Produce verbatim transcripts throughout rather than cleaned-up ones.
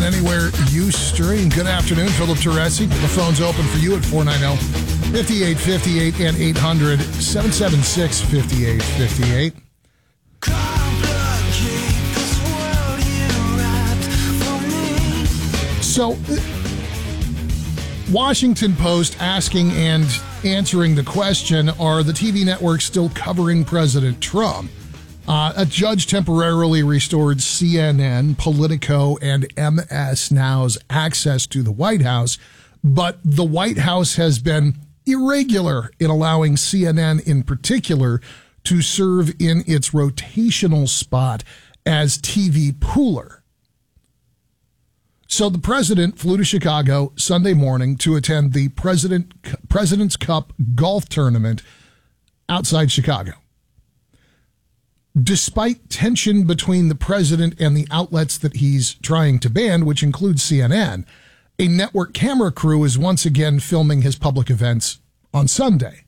anywhere you stream. Good afternoon, Philip Teresi. The phone's open for you at four nine zero, five eight five eight and eight hundred, seven seven six, five eight five eight. So, Washington Post asking and answering the question, are the T V networks still covering President Trump? Uh, a judge temporarily restored C N N, Politico, and M S Now's access to the White House, but the White House has been irregular in allowing C N N in particular to serve in its rotational spot as T V pooler. So the president flew to Chicago Sunday morning to attend the President President's Cup golf tournament outside Chicago. Despite tension between the president and the outlets that he's trying to ban, which includes C N N, a network camera crew is once again filming his public events on Sunday.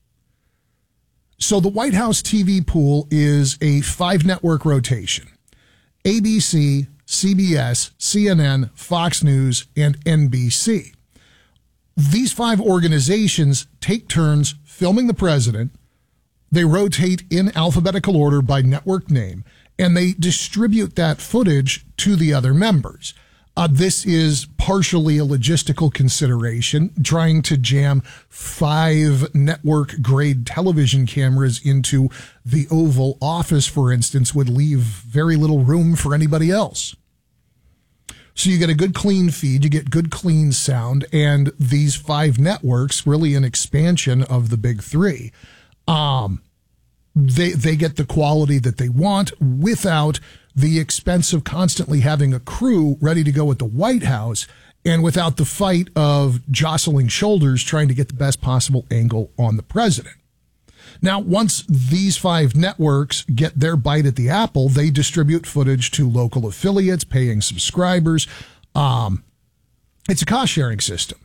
So the White House T V pool is a five-network rotation: A B C, C B S, C N N, Fox News, and N B C. These five organizations take turns filming the president. They rotate in alphabetical order by network name, and they distribute that footage to the other members. Uh, this is partially a logistical consideration. Trying to jam five network-grade television cameras into the Oval Office, for instance, would leave very little room for anybody else. So you get a good, clean feed, you get good, clean sound, and these five networks, really an expansion of the big three, um, they they get the quality that they want without the expense of constantly having a crew ready to go at the White House, and without the fight of jostling shoulders trying to get the best possible angle on the president. Now, once these five networks get their bite at the apple, they distribute footage to local affiliates, paying subscribers. Um, it's a cost-sharing system.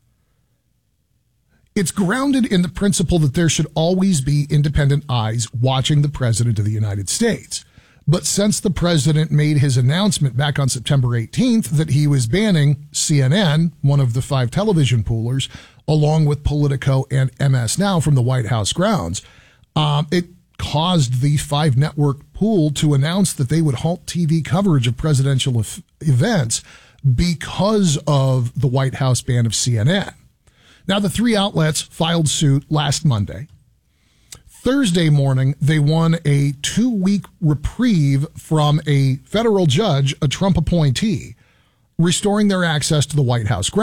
It's grounded in the principle that there should always be independent eyes watching the President of the United States. But since the president made his announcement back on September eighteenth that he was banning C N N, one of the five television poolers, along with Politico and M S Now from the White House grounds, um, it caused the five-network pool to announce that they would halt T V coverage of presidential f- events because of the White House ban of C N N. Now, the three outlets filed suit last Monday. Thursday morning, they won a two-week reprieve from a federal judge, a Trump appointee, restoring their access to the White House grounds.